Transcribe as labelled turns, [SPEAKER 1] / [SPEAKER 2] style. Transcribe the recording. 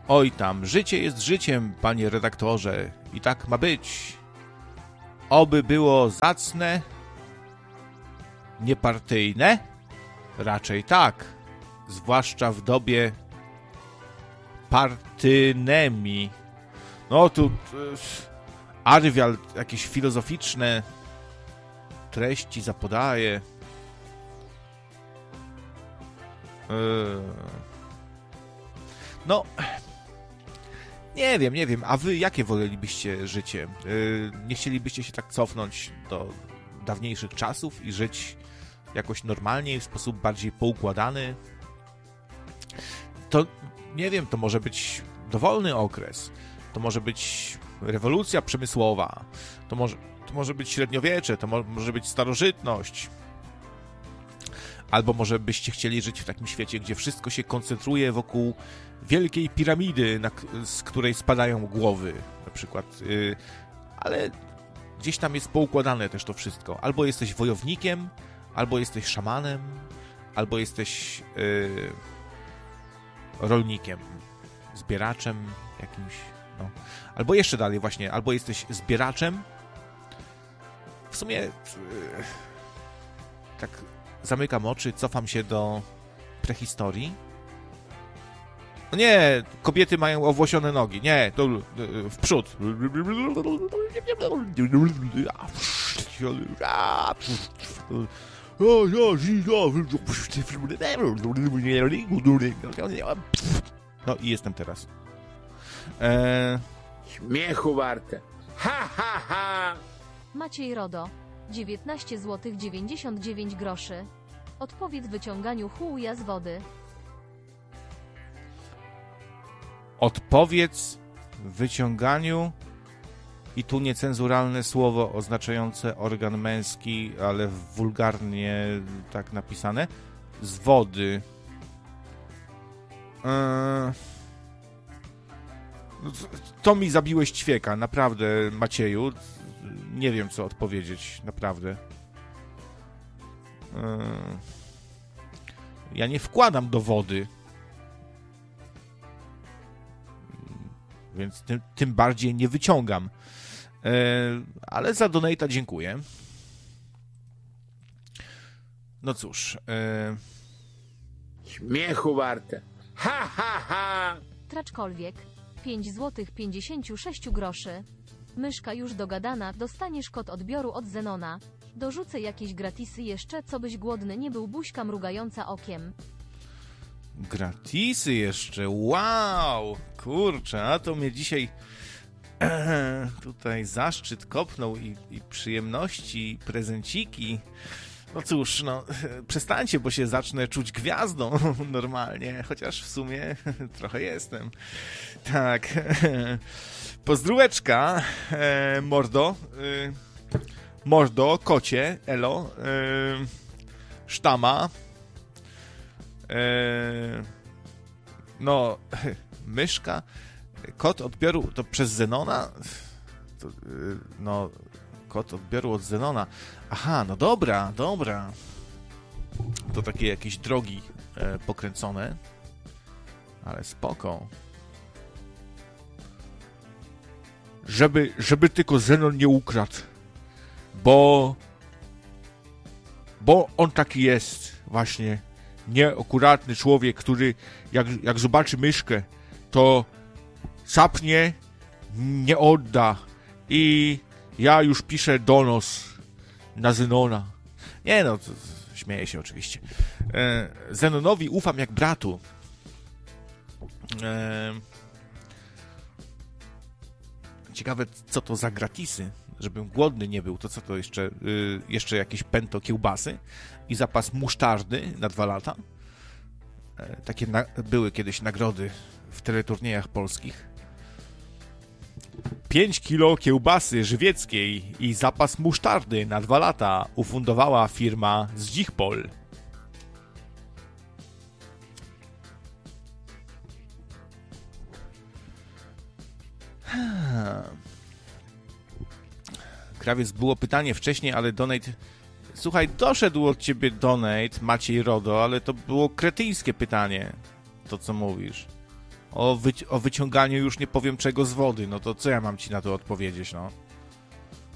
[SPEAKER 1] Oj tam, życie jest życiem, panie redaktorze, i tak ma być. Oby było zacne, niepartyjne? Raczej tak, zwłaszcza w dobie partynemii. No tu Arwial jakieś filozoficzne treści zapodaje. No, nie wiem, a wy jakie wolelibyście życie? Nie chcielibyście się tak cofnąć do dawniejszych czasów i żyć jakoś normalniej, w sposób bardziej poukładany? To, nie wiem, to może być dowolny okres, to może być rewolucja przemysłowa, to może być średniowiecze, to może być starożytność. Albo może byście chcieli żyć w takim świecie, gdzie wszystko się koncentruje wokół wielkiej piramidy, z której spadają głowy, na przykład. Ale gdzieś tam jest poukładane też to wszystko. Albo jesteś wojownikiem, albo jesteś szamanem, albo jesteś rolnikiem, zbieraczem jakimś. No. Albo jeszcze dalej właśnie, albo jesteś zbieraczem. W sumie tak zamykam oczy, cofam się do prehistorii. No nie, kobiety mają owłosione nogi. Nie, to w przód. No i jestem teraz.
[SPEAKER 2] Śmiechu warte. Ha, ha, ha!
[SPEAKER 3] Maciej Rodo. 19 zł 99 groszy. Odpowiedz wyciąganiu chuja z wody.
[SPEAKER 1] Odpowiedz wyciąganiu, i tu niecenzuralne słowo oznaczające organ męski, ale wulgarnie tak napisane, z wody. To mi zabiłeś ćwieka, naprawdę, Macieju. Nie wiem, co odpowiedzieć, naprawdę. Ja nie wkładam do wody. Więc tym bardziej nie wyciągam. Ale za donate'a dziękuję. No cóż.
[SPEAKER 2] Śmiechu warte. Ha, ha, ha!
[SPEAKER 3] Traczkolwiek. 5 zł 56 groszy. Myszka już dogadana, dostaniesz kod odbioru od Zenona. Dorzucę jakieś gratisy jeszcze, co byś głodny nie był, buźka mrugająca okiem.
[SPEAKER 1] Gratisy jeszcze, wow! Kurczę, a to mnie dzisiaj tutaj zaszczyt kopnął i przyjemności, i prezenciki. No cóż, no przestańcie, bo się zacznę czuć gwiazdą normalnie, chociaż w sumie trochę jestem. Tak. Pozdróweczka, mordo. Mordo, kocie, elo. Sztama. No, myszka. Kod odbioru to przez Zenona? To, no, kod odbioru od Zenona. Aha, no dobra. To takie jakieś drogi pokręcone. Ale spoko. Żeby tylko Zenon nie ukradł. Bo on taki jest właśnie. Nieakuratny człowiek, który jak zobaczy myszkę, to sapnie, nie odda. I ja już piszę donos na Zenona. Nie no, śmieję się oczywiście. Zenonowi ufam jak bratu. Ciekawe, co to za gratisy, żebym głodny nie był. To co to jeszcze jakieś pęto kiełbasy i zapas musztardy na 2 lata. Takie były kiedyś nagrody w teleturniejach polskich. 5 kilo kiełbasy żywieckiej i zapas musztardy na 2 lata ufundowała firma z Dzichpol. Krawiec, było pytanie wcześniej, ale donate... Słuchaj, doszedł od ciebie donate, Maciej Rodo, ale to było kretyńskie pytanie, to co mówisz. o wyciąganiu już nie powiem czego z wody. No to co ja mam ci na to odpowiedzieć, no?